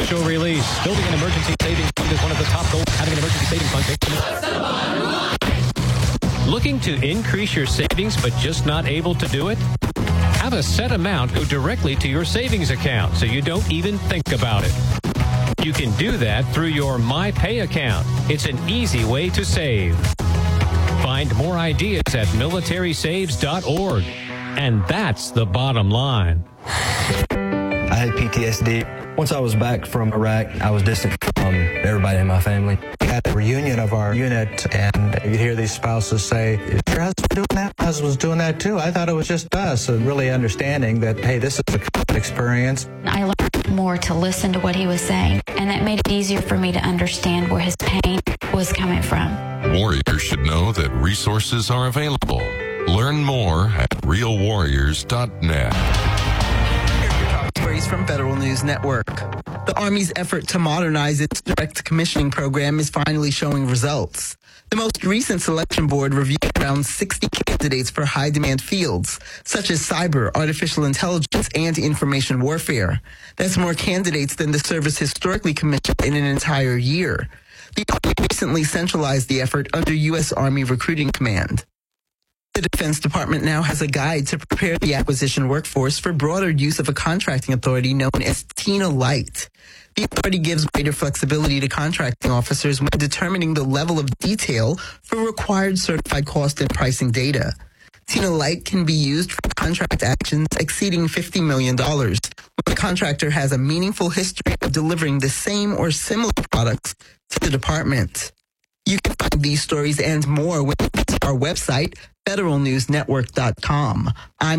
special release. Building an emergency savings fund is one of the top goals. Having an emergency savings fund. Looking to increase your savings but just not able to do it? Have a set amount go directly to your savings account so you don't even think about it. You can do that through your MyPay account. It's an easy way to save. Find more ideas at militarysaves.org. And that's the bottom line. I had PTSD. Once I was back from Iraq, I was distant from everybody in my family. We had a reunion of our unit, and you hear these spouses say, "Is your husband doing that? My husband was doing that too. I thought it was just us." So really understanding that, hey, this is a common experience. I learned more to listen to what he was saying, and that made it easier for me to understand where his pain was coming from. Warriors should know that resources are available. Learn more at realwarriors.net. Stories from Federal News Network. The Army's effort to modernize its direct commissioning program is finally showing results. The most recent selection board reviewed around 60 candidates for high-demand fields, such as cyber, artificial intelligence, and information warfare. That's more candidates than the service historically commissioned in an entire year. The Army recently centralized the effort under U.S. Army Recruiting Command. The Defense Department now has a guide to prepare the acquisition workforce for broader use of a contracting authority known as TINA Light. The authority gives greater flexibility to contracting officers when determining the level of detail for required certified cost and pricing data. TINA Light can be used for contract actions exceeding $50 million when the contractor has a meaningful history of delivering the same or similar products to the department. You can find these stories and more when you visit our website, federalnewsnetwork.com. I'm